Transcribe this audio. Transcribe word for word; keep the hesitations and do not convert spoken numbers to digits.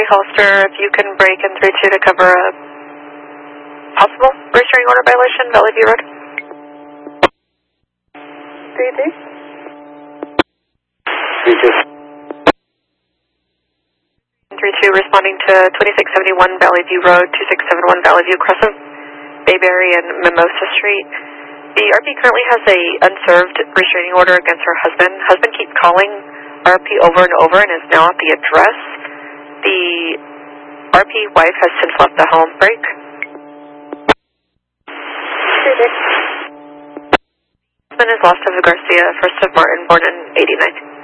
Hollister, if you can break in three two to cover a possible restraining order violation, Valley View Road. three two. three two. three two responding to twenty-six seventy-one Valley View Road, two six seven one Valley View Crescent, Bayberry and Mimosa Street. The R P currently has a unserved restraining order against her husband. Husband keeps calling R P over and over and is now at the address. The R P wife has since left the home. Break. Husband is Lost of Garcia, first of Martin, born in eighty-nine.